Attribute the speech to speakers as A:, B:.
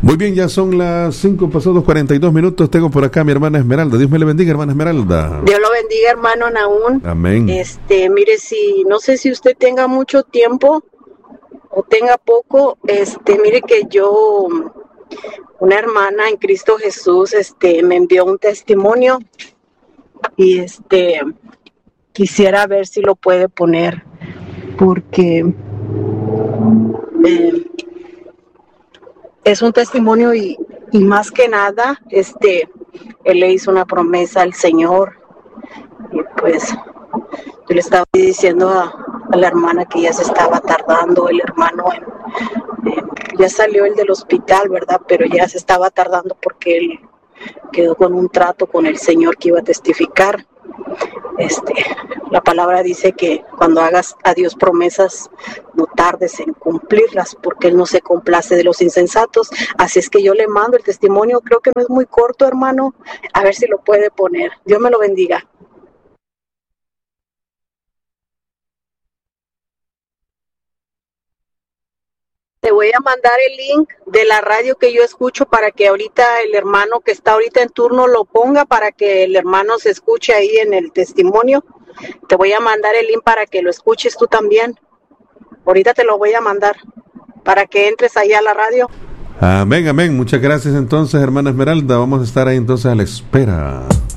A: Muy bien, ya son las 5 pasados 42 minutos. Tengo por acá a mi hermana Esmeralda. Dios me le bendiga, hermana Esmeralda.
B: Dios lo bendiga, hermano Nahún.
A: Amén.
B: Mire, no sé si usted tenga mucho tiempo o tenga poco, mire que yo, una hermana en Cristo Jesús, me envió un testimonio y quisiera ver si lo puede poner, porque es un testimonio y más que nada, él le hizo una promesa al Señor y pues yo le estaba diciendo a la hermana que ya se estaba tardando, el hermano ya salió el del hospital, ¿verdad? Pero ya se estaba tardando porque él quedó con un trato con el Señor que iba a testificar. La palabra dice que cuando hagas a Dios promesas, no tardes en cumplirlas, porque Él no se complace de los insensatos. Así es que yo le mando el testimonio, creo que no es muy corto, hermano, a ver si lo puede poner. Dios me lo bendiga. Te voy a mandar el link de la radio que yo escucho para que ahorita el hermano que está ahorita en turno lo ponga para que el hermano se escuche ahí en el testimonio. Te voy a mandar el link para que lo escuches tú también. Ahorita te lo voy a mandar para que entres ahí a la radio.
A: Amén, amén. Muchas gracias entonces, hermana Esmeralda. Vamos a estar ahí entonces a la espera.